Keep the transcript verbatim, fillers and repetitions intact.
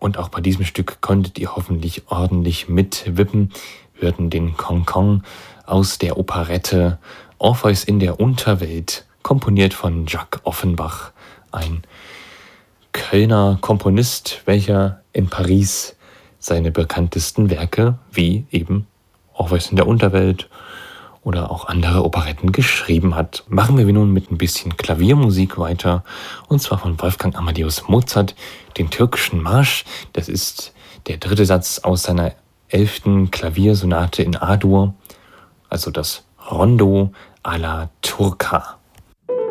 Und auch bei diesem Stück konntet ihr hoffentlich ordentlich mitwippen. Wir hörten den Kong-Kong aus der Operette Orpheus in der Unterwelt, komponiert von Jacques Offenbach, ein Kölner Komponist, welcher in Paris seine bekanntesten Werke, wie eben Orpheus in der Unterwelt oder auch andere Operetten geschrieben hat. Machen wir nun mit ein bisschen Klaviermusik weiter, und zwar von Wolfgang Amadeus Mozart, den türkischen Marsch. Das ist der dritte Satz aus seiner elften Klaviersonate in A-Dur, also das Rondo alla Turca.